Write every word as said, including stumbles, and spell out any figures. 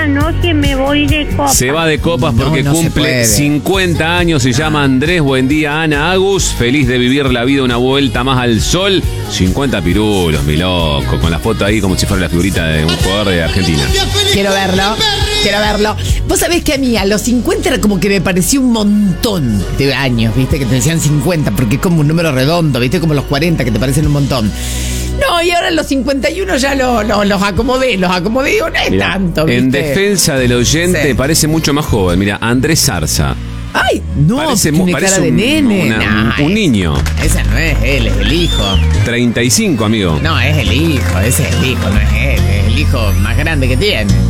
no, que me voy de copas. Se va de copas No, porque no se cumple puede. cincuenta años. Se llama Andrés. Buen día, Ana Agus. Feliz de vivir la vida una vuelta más al sol. cincuenta pirulos, mi loco. Con la foto ahí como si fuera la figurita de un jugador de Argentina. Quiero verlo, quiero verlo. Vos sabés que a mí a los cincuenta era como que me pareció un montón de años, ¿viste? Que te decían cincuenta, porque es como un número redondo, ¿viste? Como los cuarenta, que te parecen un montón. No, y ahora los cincuenta y uno ya lo, lo- los acomodé, los acomodé, digo, no es Mirá, tanto, ¿viste? en defensa del oyente, Sí. parece mucho más joven. Mira, Andrés Zarza. Ay, no, Parece, tiene mu- parece cara de un, nene. una- Nah, un- un niño. Ese no es él, es el hijo. treinta y cinco, amigo. No, es el hijo, ese es el hijo, no es él, es el hijo más grande que tiene.